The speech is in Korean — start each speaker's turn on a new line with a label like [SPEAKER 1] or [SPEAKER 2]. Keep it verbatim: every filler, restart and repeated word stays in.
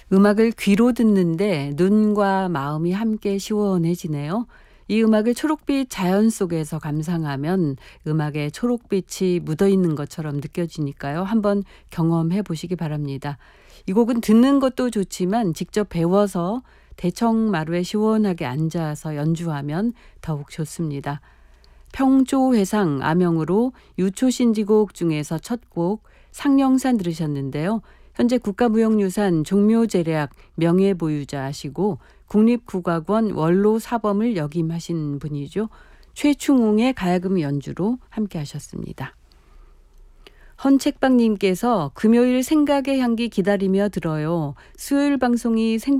[SPEAKER 1] 음악을 귀로 듣는데 눈과 마음이 함께 시원해지네요. 이 음악을 초록빛 자연 속에서 감상하면 음악에 초록빛이 묻어있는 것처럼 느껴지니까요. 한번 경험해 보시기 바랍니다. 이 곡은 듣는 것도 좋지만 직접 배워서 대청마루에 시원하게 앉아서 연주하면 더욱 좋습니다. 평조회상 암영으로 유초신지곡 중에서 첫 곡 상령산 들으셨는데요. 현재 국가무형유산 종묘제략 명예보유자시고 국립국악원 원로 사범을 역임하신 분이죠. 최충웅의 가야금 연주로 함께 하셨습니다. 헌책방님께서 금요일 생각의 향기 기다리며 들어요. 수요일 방송이 생